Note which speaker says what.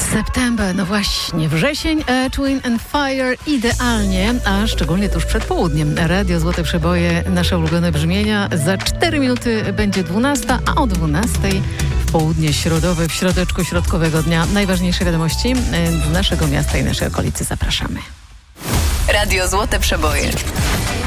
Speaker 1: September, no właśnie, wrzesień, Earth, Wind and Fire, idealnie, a szczególnie tuż przed południem. Radio Złote Przeboje, nasze ulubione brzmienia. Za 4 minuty będzie 12, a o 12 w południe środowe, w środeczku środkowego dnia najważniejsze wiadomości z naszego miasta i naszej okolicy. Zapraszamy.
Speaker 2: Radio Złote Przeboje.